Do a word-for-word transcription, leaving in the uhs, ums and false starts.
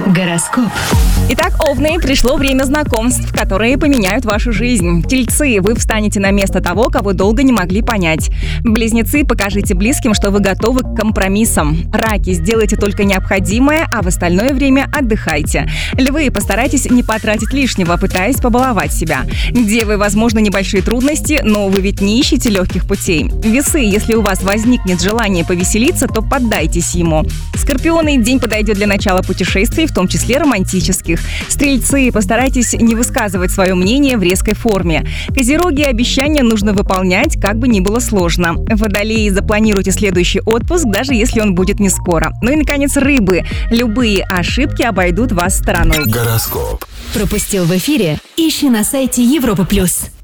Гороскоп. Итак, овны, пришло время знакомств, которые поменяют вашу жизнь. Тельцы, вы встанете на место того, кого долго не могли понять. Близнецы, покажите близким, что вы готовы к компромиссам. Раки, сделайте только необходимое, а в остальное время отдыхайте. Львы, постарайтесь не потратить лишнего, пытаясь побаловать себя. Девы, возможно, небольшие трудности, но вы ведь не ищете легких путей. Весы, если у вас возникнет желание повеселиться, то поддайтесь ему. Скорпионы, день подойдет для начала путешествий, в том числе романтических. Стрельцы, постарайтесь не высказывать свое мнение в резкой форме. Козероги, обещания нужно выполнять, как бы ни было сложно. Водолеи, запланируйте следующий отпуск, даже если он будет не скоро. Ну и, наконец, рыбы. Любые ошибки обойдут вас стороной. Гороскоп. Пропустил в эфире? Ищи на сайте Европа плюс.